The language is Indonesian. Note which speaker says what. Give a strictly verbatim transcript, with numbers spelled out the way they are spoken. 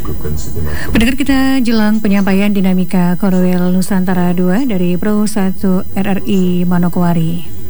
Speaker 1: Pendengar kita jelang penyampaian dinamika Korwil Nusantara dua dari Pro satu R R I Manokwari.